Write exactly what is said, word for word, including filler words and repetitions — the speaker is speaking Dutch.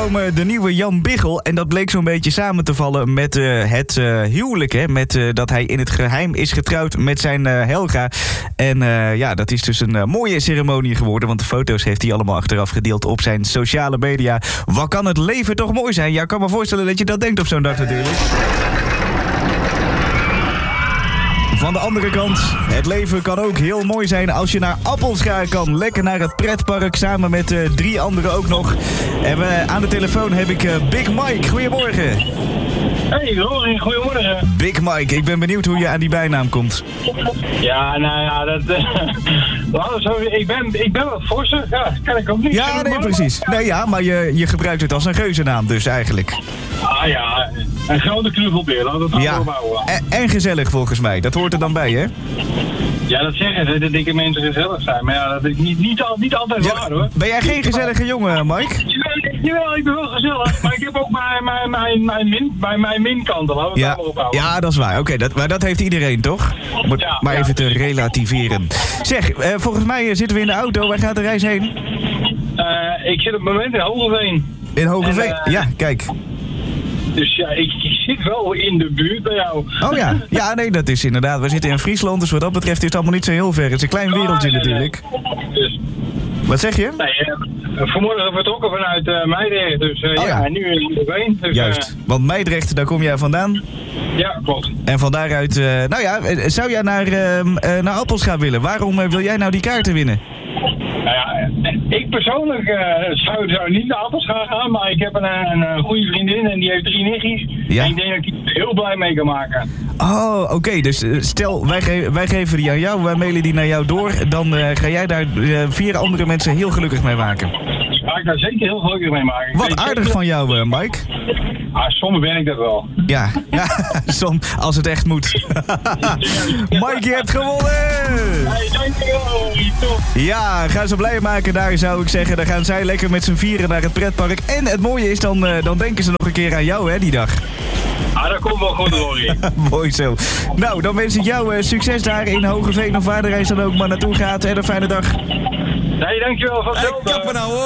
uitgekomen de nieuwe Jan Biggel. En dat bleek zo'n beetje samen te vallen met uh, het uh, huwelijk. Hè? Met uh, dat hij in het geheim is getrouwd met zijn uh, Helga. En uh, ja, dat is dus een uh, mooie ceremonie geworden. Want de foto's heeft hij allemaal achteraf gedeeld op zijn sociale media. Wat kan het leven toch mooi zijn? Ja, ik kan me voorstellen dat je dat denkt op zo'n dag natuurlijk. Van de andere kant, het leven kan ook heel mooi zijn als je naar Appelscha kan. Lekker naar het pretpark, samen met uh, drie anderen ook nog. En uh, aan de telefoon heb ik uh, Big Mike. Goedemorgen. Hey Rory, goedemorgen. Big Mike, ik ben benieuwd hoe je aan die bijnaam komt. Ja, nou ja, dat... Uh, zo, ik, ben, ik ben wat forser, ja, kan ik ook niet. Ja, nee, precies. Nee, ja, maar je, je gebruikt het als een geuzennaam dus eigenlijk. Ah ja, een grote knuffelbeer, laten we het ja. opbouwen. En, en gezellig volgens mij, dat hoort er dan bij, hè? Ja, dat zeggen ze, dat dikke mensen gezellig zijn. Maar ja, dat is niet, niet, al, niet altijd ja, waar, hoor. Ben jij geen gezellige jongen, Mike? Jawel, jawel, ik ben wel gezellig. Maar ik heb ook mijn, mijn, mijn, mijn, min, mijn, mijn minkanten, laten we het ja, allemaal ophouden. Ja, dat is waar. Oké, okay, dat, maar dat heeft iedereen, toch? Maar, ja, maar ja. even te relativeren. Zeg, uh, volgens mij uh, zitten we in de auto. Waar gaat de reis heen? Uh, ik zit op het moment in Hogeveen. In Hogeveen? En, uh, ja, kijk. Dus ja, ik, ik zit wel in de buurt bij jou. Oh ja, ja nee, dat is inderdaad. We zitten in Friesland, dus wat dat betreft is het allemaal niet zo heel ver. Het is een klein wereldje ah, nee, natuurlijk. Nee. Dus. Wat zeg je? Nee, uh, vanmorgen vertrokken vanuit uh, Meidrecht, dus uh, oh, ja, ja, nu in Hogeveen. Dus, juist, uh, want Meidrecht, daar kom jij vandaan? Ja, klopt. En van daaruit, uh, nou ja, zou jij naar, uh, uh, naar Appelscha willen? Waarom uh, wil jij nou die kaarten winnen? Nou ja, ik persoonlijk uh, zou, zou niet naar Appelscha gaan, maar ik heb een, een, een goede vriendin en die heeft drie nichtjes. Ja? En ik denk dat ik die heel blij mee kan maken. Oh, oké. Okay. Dus uh, stel, wij, ge- wij geven die aan jou, wij mailen die naar jou door. Dan uh, ga jij daar uh, vier andere mensen heel gelukkig mee maken. Ga ik daar zeker heel gelukkig mee maken. Wat aardig van jou, uh, Mike. Ah, soms ben ik dat wel. Ja, ja soms, als het echt moet. Mike, je hebt gewonnen! Hey, dankjewel. Top. Ja, ga ze blij maken daar, zou ik zeggen. Dan gaan zij lekker met z'n vieren naar het pretpark. En het mooie is, dan, uh, dan denken ze nog een keer aan jou, hè, die dag. Ah, dat komt wel goed, Rory. Mooi zo. Nou, dan wens ik jou uh, succes daar in Hogeveen of waar de reis dan ook maar naartoe gaat. En een fijne dag. Nee, dankjewel. Van hey, kappen nou, hoor.